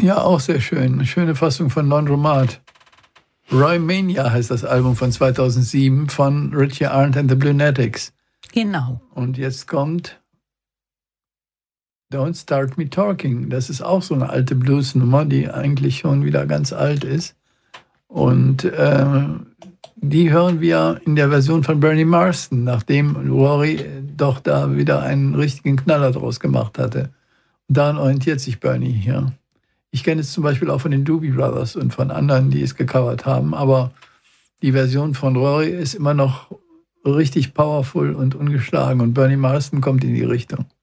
Ja, auch sehr schön. Eine schöne Fassung von Laundromat. Roy Mania heißt das Album von 2007 von Richie Arndt and the Blunetics. Genau. Und jetzt kommt Don't Start Me Talking. Das ist auch so eine alte Bluesnummer, die eigentlich schon wieder ganz alt ist. Und die hören wir in der Version von Bernie Marsden, nachdem Rory doch da wieder einen richtigen Knaller draus gemacht hatte. Und daran orientiert sich Bernie hier. Ich kenne es zum Beispiel auch von den Doobie Brothers und von anderen, die es gecovert haben, aber die Version von Rory ist immer noch richtig powerful und ungeschlagen und Bernie Marsden kommt in die Richtung.